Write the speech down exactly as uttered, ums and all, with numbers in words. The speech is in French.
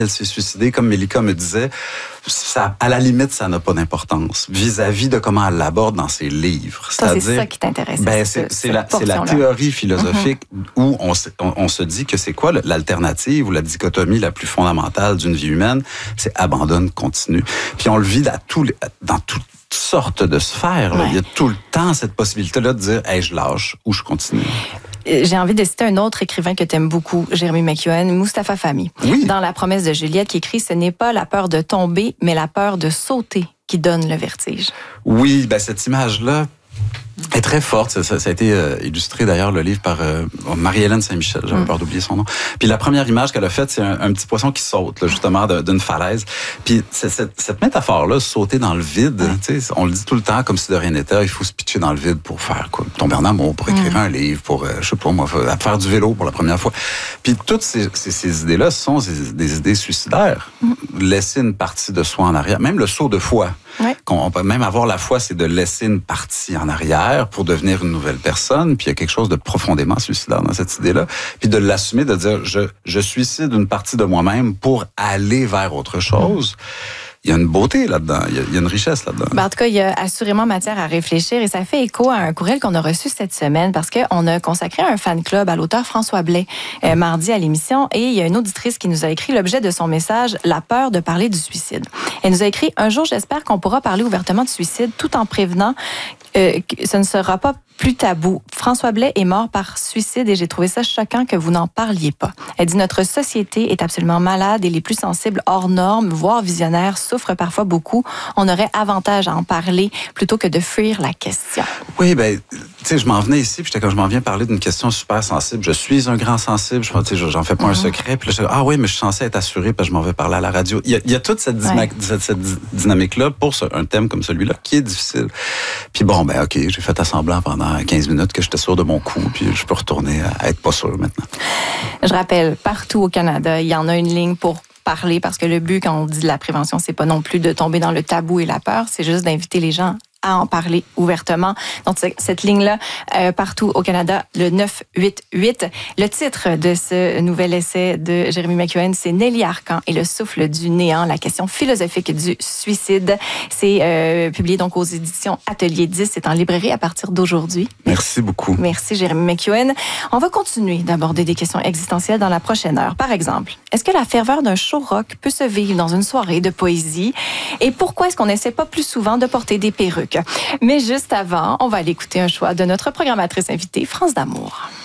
Elle s'est suicidée, comme Mélika me disait, ça, à la limite, ça n'a pas d'importance vis-à-vis de comment elle l'aborde dans ses livres. C'est ça qui t'intéresse. Ben, c'est, c'est, la, c'est la théorie philosophique mm-hmm. où on, on, on se dit que c'est quoi l'alternative ou la dichotomie la plus fondamentale d'une vie humaine? C'est abandonne, continue. Puis on le vit dans, tous les, dans toutes sortes de sphères. Ouais. Il y a tout le temps cette possibilité-là de dire hey, « je lâche » ou « je continue ». J'ai envie de citer un autre écrivain que tu aimes beaucoup, Jérémy McEwen, Mustapha Fahmy. Oui. Dans La promesse de Juliette, qui écrit « Ce n'est pas la peur de tomber, mais la peur de sauter qui donne le vertige. » Oui, ben cette image-là est très forte. Ça, ça, ça a été euh, illustré d'ailleurs, le livre, par euh, Marie-Hélène Saint-Michel. J'avais mm. peur d'oublier son nom. Puis la première image qu'elle a faite, c'est un, un petit poisson qui saute, là, justement, d'une falaise. Puis cette, cette métaphore-là, sauter dans le vide, ouais. on le dit tout le temps comme si de rien n'était. Il faut se pitcher dans le vide pour faire quoi? Tomber en amour, pour écrire mm. un livre, pour, euh, je sais pas moi, faire du vélo pour la première fois. Puis toutes ces, ces, ces idées-là sont des, des idées suicidaires. Mm. Laisser une partie de soi en arrière. Même le saut de foi. Ouais. On peut même avoir la foi, c'est de laisser une partie en arrière pour devenir une nouvelle personne. Puis il y a quelque chose de profondément suicidaire dans cette idée-là. Puis de l'assumer, de dire je, je suicide une partie de moi-même pour aller vers autre chose. Il y a une beauté là-dedans, il y a, il y a une richesse là-dedans. Ben en tout cas, il y a assurément matière à réfléchir et ça fait écho à un courriel qu'on a reçu cette semaine parce qu'on a consacré un fan club à l'auteur François Blais euh, mardi à l'émission et il y a une auditrice qui nous a écrit l'objet de son message « La peur de parler du suicide ». Elle nous a écrit « Un jour, j'espère qu'on pourra parler ouvertement de suicide tout en prévenant euh, que ce ne sera pas plus tabou. François Blais est mort par suicide et j'ai trouvé ça choquant que vous n'en parliez pas. » Elle dit « Notre société est absolument malade et les plus sensibles hors normes, voire visionnaires, souffrent parfois beaucoup. On aurait avantage à en parler plutôt que de fuir la question. » Oui, ben, tu sais, je m'en venais ici, puis j'étais comme je m'en viens parler d'une question super sensible. Je suis un grand sensible, je, tu sais, j'en fais pas mm-hmm. un secret. Puis là, je dis, ah oui, mais je suis censé être assuré parce que je m'en vais parler à la radio. Il y a, il y a toute cette, ouais. cette, cette dynamique-là pour ce, un thème comme celui-là qui est difficile. Puis bon, ben ok, j'ai fait assemblant pendant quinze minutes que j'étais sûr de mon coup, puis je peux retourner à être pas sûr maintenant. Je rappelle, partout au Canada, il y en a une ligne pour parler, parce que le but, quand on dit de la prévention, c'est pas non plus de tomber dans le tabou et la peur, c'est juste d'inviter les gens à en parler ouvertement. Donc, cette ligne-là, euh, partout au Canada, le neuf huit huit. Le titre de ce nouvel essai de Jérémy McEwen, c'est Nelly Arcan et le souffle du néant, la question philosophique du suicide. C'est euh, publié donc aux éditions Atelier dix. C'est en librairie à partir d'aujourd'hui. Merci beaucoup. Merci, Jérémy McEwen. On va continuer d'aborder des questions existentielles dans la prochaine heure. Par exemple, est-ce que la ferveur d'un show rock peut se vivre dans une soirée de poésie? Et pourquoi est-ce qu'on n'essaie pas plus souvent de porter des perruques? Mais juste avant, on va aller écouter un choix de notre programmatrice invitée, France D'Amour.